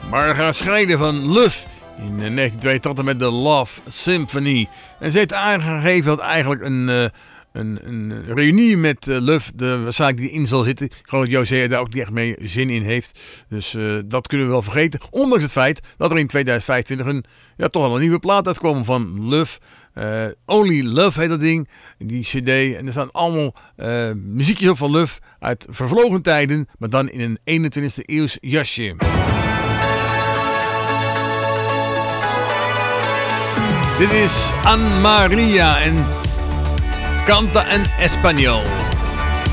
Maar gaan scheiden van Luf in 1982 met de Love Symphony. En ze heeft aangegeven dat eigenlijk een reunie met Luf waarschijnlijk die in zal zitten. Ik geloof dat José daar ook niet echt mee zin in heeft. Dus dat kunnen we wel vergeten. Ondanks het feit dat er in 2025 toch wel een nieuwe plaat uitkwam van Luf. Only Love heet dat ding, die cd. En er staan allemaal muziekjes op van Luf uit vervlogen tijden, maar dan in een 21e eeuws jasje. Dit is Anne Maria en Canta en Español.